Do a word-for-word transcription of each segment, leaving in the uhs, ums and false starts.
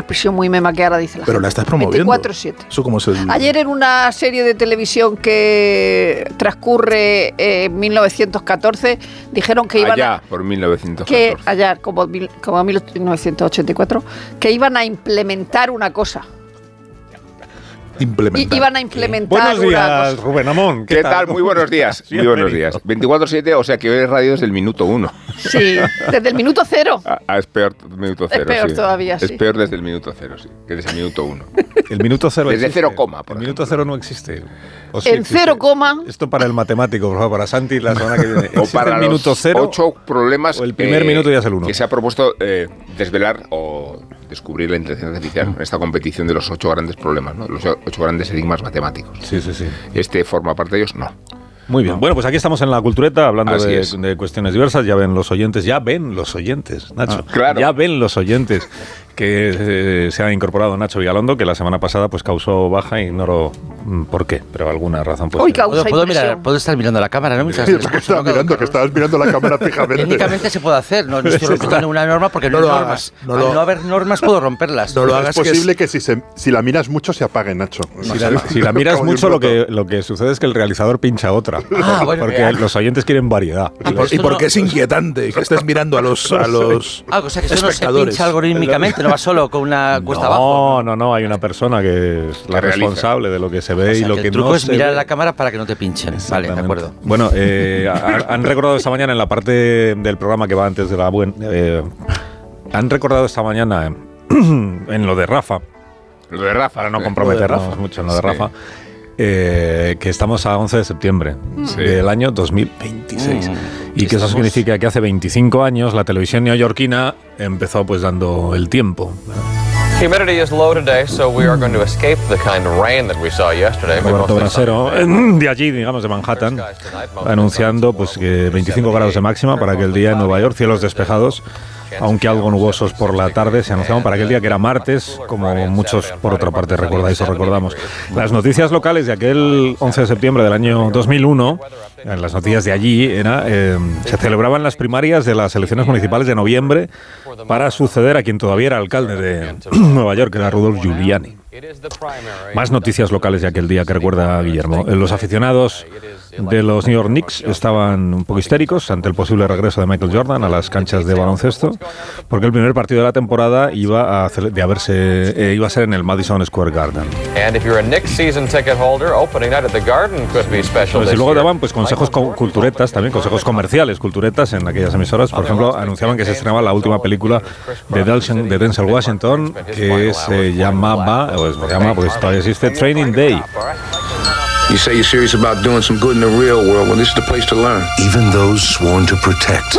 expresión muy mema que ahora dice la Pero gente. la estás promoviendo. veinticuatro siete. Eso como es el... Ayer en una serie de televisión que transcurre eh, en mil novecientos catorce, dijeron que iban allá, a... por mil novecientos catorce. Que allá, como, mil, como mil novecientos ochenta y cuatro, que iban a implementar una cosa. Implementar. I, iban a implementar Buenos días, una cosa. Rubén Amón. ¿Qué, ¿Qué tal? tal? Muy buenos días. Muy buenos días. veinticuatro siete, o sea que hoy es radio desde el minuto uno. Sí, desde el minuto cero. Ah, es peor minuto cero. Es peor sí. todavía, sí. Es peor desde el minuto cero, sí, que desde el minuto uno. El minuto cero Desde existe. cero coma, por El ejemplo. minuto cero no existe. O sí En existe. cero coma. Esto para el matemático, por favor, para Santi la semana que viene. O ¿Existe para el los minuto cero? ocho problemas o el primer eh, minuto ya es el uno. que se ha propuesto eh, desvelar o descubrir la inteligencia artificial en esta competición de los ocho grandes problemas, ¿no? Los ocho grandes enigmas matemáticos. Sí, sí, sí. Este forma parte de ellos, no. Muy bien. Bueno, pues aquí estamos en la Cultureta hablando Así de, es. de cuestiones diversas. Ya ven los oyentes, ya ven los oyentes, Nacho. Ah, claro. Ya ven los oyentes que eh, se ha incorporado Nacho Vigalondo, que la semana pasada pues causó baja, ignoro mm, por qué, pero alguna razón pues. Hoy causa ¿Puedo, puedo, impresión. mirar, puedo estar mirando la cámara, ¿no? Mientras Sí, le es que escucho, estabas ¿no? mirando, que estabas mirando la cámara fijamente. Técnicamente se puede hacer, no, no estoy rompiendo ninguna norma porque no, No hay lo normas. hagas, no Al lo- no haber normas puedo romperlas. No lo Pero hagas, es es posible que, si, se, si la miras mucho se apague, Nacho. Si la, si la miras mucho, lo que, lo que sucede es que el realizador pincha otra. Ah, bueno, porque ya. los oyentes quieren variedad. Y, por- y Esto porque no- es inquietante que estés mirando a los, a los Ah, o sea que eso no se espectadores. pincha algorítmicamente, no va solo con una cuesta abajo. No, no, no, hay una persona que es la Que realiza. responsable de lo que se ve O sea, y lo que que, el truco no es se mirar ve. a la cámara para que no te pinchen. Vale, de Exactamente. acuerdo. Bueno, eh, ha- han recordado esta mañana en la parte del programa que va antes de la buena. Eh, han recordado esta mañana eh, en lo de Rafa, Lo de Rafa. para no ¿eh? comprometernos Rafa. mucho en lo de Sí. Rafa, eh, que estamos a once de septiembre Sí. del año dos mil veintiséis. Mm. Y que eso Estamos- significa que hace veinticinco años la televisión neoyorquina empezó pues dando el tiempo. Humidity is low today, so we are going to escape the kind of rain that we saw yesterday. but Roberto mostly Brasero, sunny. eh, de allí, digamos, de Manhattan, anunciando pues que veinticinco grados de máxima para aquel día en Nueva York, cielos despejados, aunque algo nubosos por la tarde, se anunciaban para aquel día que era martes, como muchos por otra parte recordáis o recordamos. Las noticias locales de aquel once de septiembre del año dos mil uno, en las noticias de allí, era eh, se celebraban las primarias de las elecciones municipales de noviembre para suceder a quien todavía era alcalde de Nueva York, que era Rudolph Giuliani. Más noticias locales de aquel día que recuerda Guillermo. Los aficionados de los New York Knicks estaban un poco histéricos ante el posible regreso de Michael Jordan a las canchas de baloncesto, porque el primer partido de la temporada iba a, cele- de haberse, eh, iba a ser en el Madison Square Garden. And if you're a Knicks season ticket holder, opening night at the Garden could be special Pues, this y luego year. daban pues consejos co- culturetas, también consejos comerciales, culturetas en aquellas emisoras. Por ejemplo, anunciaban que se estrenaba la última película de Denzel, de Denzel Washington, que se llamaba, o se llama, porque todavía existe, Training Day. You say you're serious about doing some good in the real world. Well, this is the place to learn. Even those sworn to protect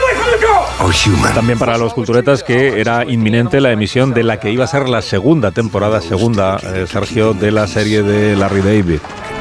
are human. También para los culturetas que era inminente la emisión de la que iba a ser la segunda temporada, segunda, eh, Sergio, de la serie de Larry David.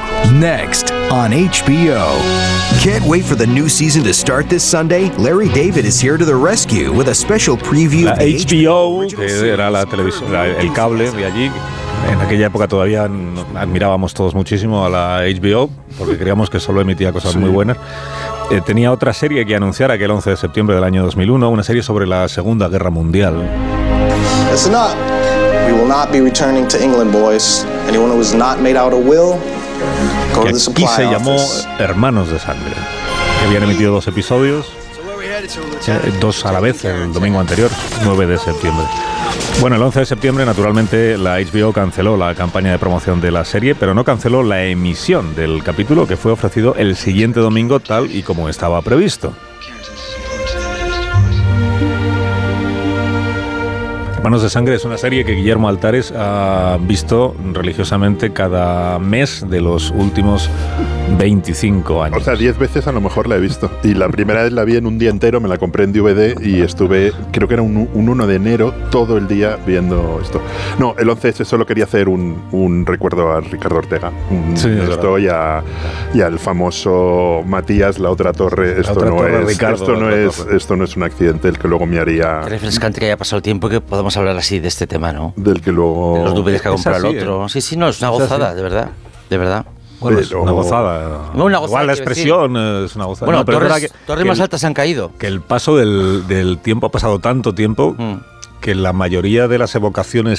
Next on H B O. Can't wait for the new season to start this Sunday? Larry David is here to the rescue with a special preview La of the H B O, que era la televisión, la- el cable de allí. En aquella época todavía n- admirábamos todos muchísimo a la H B O, porque creíamos que solo emitía cosas muy buenas. Eh, tenía otra serie que anunciar aquel once de septiembre del año dos mil uno, una serie sobre la Segunda Guerra Mundial. Listen up. We will not be returning to England, boys. Anyone who is not made out a will, go Que to the aquí supply se llamó office. Hermanos de Sangre. Que habían emitido dos episodios, eh, dos a la vez, el domingo anterior, nueve de septiembre. Bueno, el once de septiembre, naturalmente, la H B O canceló la campaña de promoción de la serie, pero no canceló la emisión del capítulo, que fue ofrecido el siguiente domingo tal y como estaba previsto. Hermanos de Sangre es una serie que Guillermo Altares ha visto religiosamente cada mes de los últimos veinticinco años. O sea, diez veces a lo mejor la he visto. Y la primera vez la vi en un día entero, me la compré en D V D y estuve, creo que era un, un uno de enero, todo el día viendo esto. No, el once ese solo quería hacer un, un recuerdo a Ricardo Ortega. Un, Sí, es esto y, a, y al famoso Matías, la otra torre. Esto, otra no, torre, es, Ricardo, esto, la no, otra es, torre. esto no es un accidente el que luego me haría... Qué refrescante que haya pasado el tiempo que podamos hablar así de este tema, ¿no? Del que luego... De los D V Ds que ha Es comprado así, el otro. ¿eh? Sí, sí, no, es una Es gozada, así. de verdad. De verdad. Bueno, es Pero- una gozada. No, una gozada, Igual la quiero expresión es una gozada. Bueno, No, pero es torres, verdad que- torres que más el- altas han caído. que el paso del, del tiempo ha pasado tanto tiempo Mm. que la mayoría de las evocaciones